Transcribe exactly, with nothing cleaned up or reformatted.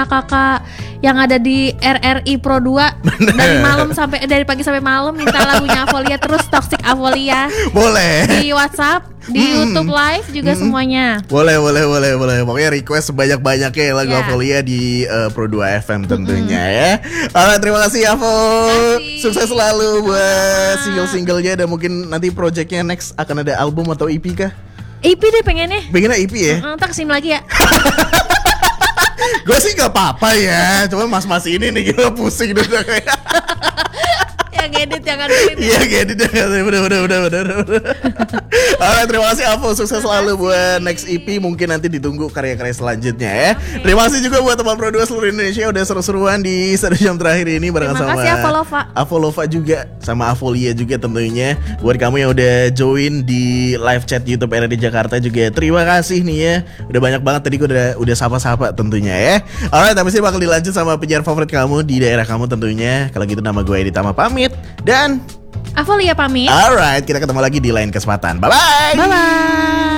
kakak yang ada di R R I Pro dua dari malam sampai dari pagi sampai malam minta lagunya Avolia terus Toxic Avolia. Boleh. Di WhatsApp, di hmm. YouTube Live juga hmm. semuanya. Boleh, boleh, boleh, boleh. Pokoknya request sebanyak-banyaknya ya lagu yeah. Avolia di uh, Pro dua F M tentunya hmm. ya. Alright, terima kasih Avo. Sukses selalu buat single-singlenya dan mungkin nanti projectnya next akan ada album atau E P kah? E P deh pengennya. Pengennya E P ya? Ntar kesini lagi ya. Gue sih gak apa-apa ya, cuma mas-mas ini nih gue pusing dulu kayak. Yang edit yang ngaduin. Iya edit yang ngaduin, udah udah udah udah udah. Alright, terima kasih Avo, sukses selalu buat next E P, mungkin nanti ditunggu karya-karya selanjutnya ya. Okay. Terima kasih juga buat teman Pro dua seluruh Indonesia udah seru-seruan di satu jam terakhir ini bareng sama. Terima kasih Avolova. Avolova juga sama Avolia juga tentunya. Buat kamu yang udah join di live chat YouTube R R I Jakarta juga terima kasih nih ya. Udah banyak banget tadi gue udah udah sapa-sapa tentunya ya. Alright, tapi sih bakal dilanjut sama penyiar favorit kamu di daerah kamu tentunya. Kalau gitu nama gue Edi Tama pamit dan Avolia pamit. Alright, kita ketemu lagi di lain kesempatan. Bye bye. Bye bye.